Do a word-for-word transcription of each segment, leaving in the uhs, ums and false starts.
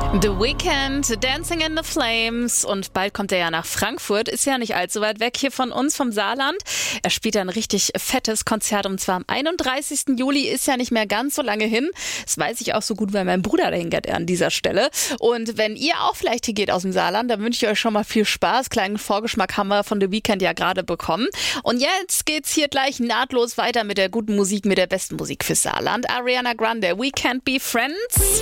The Weeknd, Dancing in the Flames, und bald kommt er ja nach Frankfurt, ist ja nicht allzu weit weg hier von uns, vom Saarland. Er spielt ein richtig fettes Konzert, und zwar am einunddreißigsten Juli, ist ja nicht mehr ganz so lange hin. Das weiß ich auch so gut, weil mein Bruder dahin geht an dieser Stelle. Und wenn ihr auch vielleicht hier geht aus dem Saarland, dann wünsche ich euch schon mal viel Spaß. Kleinen Vorgeschmack haben wir von The Weeknd ja gerade bekommen. Und jetzt geht's hier gleich nahtlos weiter mit der guten Musik, mit der besten Musik fürs Saarland. Ariana Grande, We Can't Be Friends.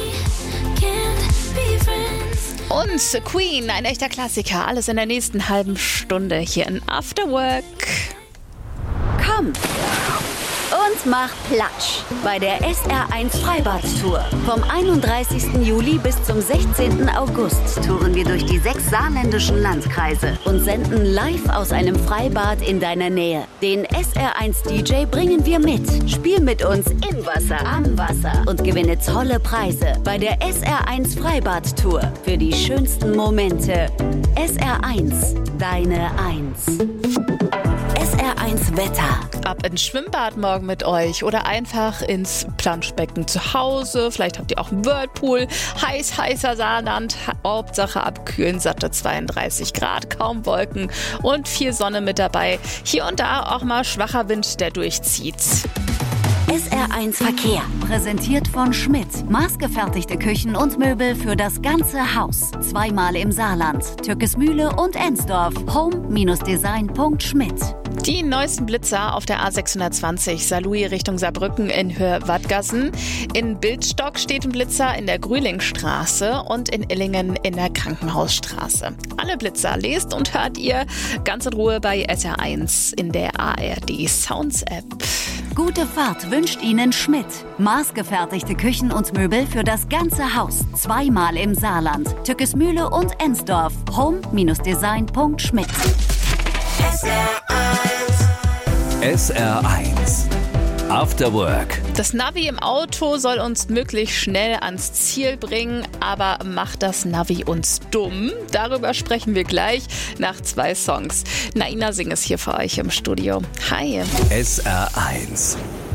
Und Queen, ein echter Klassiker. Alles in der nächsten halben Stunde hier in After Work. Komm und mach Platsch bei der S R eins Freibad-Tour. Vom einunddreißigsten Juli bis zum sechzehnten August touren wir durch die sechs saarländischen Landkreise und senden live aus einem Freibad in deiner Nähe. Den S R eins D J bringen wir mit. Spiel mit uns im Wasser, am Wasser und gewinne tolle Preise bei der S R eins Freibad-Tour. Für die schönsten Momente. S R eins, deine Eins. S R eins Wetter. Ab ins Schwimmbad morgen mit euch oder einfach ins Planschbecken zu Hause. Vielleicht habt ihr auch einen Whirlpool. Heiß, heißer Saarland. Hauptsache abkühlen, satte zweiunddreißig Grad, kaum Wolken und viel Sonne mit dabei. Hier und da auch mal schwacher Wind, der durchzieht. S R eins Verkehr, präsentiert von Schmidt. Maßgefertigte Küchen und Möbel für das ganze Haus. Zweimal im Saarland, Türkesmühle und Ensdorf. home Design Punkt schmidt. Die neuesten Blitzer auf der A sechshundertzwanzig Saarlouis Richtung Saarbrücken in Höhe-Wattgassen. In Bildstock steht ein Blitzer in der Grühlingstraße und in Illingen in der Krankenhausstraße. Alle Blitzer lest und hört ihr ganz in Ruhe bei S R eins in der A R D Sounds App. Gute Fahrt wünscht Ihnen Schmidt. Maßgefertigte Küchen und Möbel für das ganze Haus. Zweimal im Saarland, Türkesmühle und Ensdorf. home Design Punkt schmidt. S R eins. S R eins. After Work. Das Navi im Auto soll uns möglichst schnell ans Ziel bringen, aber macht das Navi uns dumm? Darüber sprechen wir gleich nach zwei Songs. Naina Singh ist hier für euch im Studio. Hi. S R eins.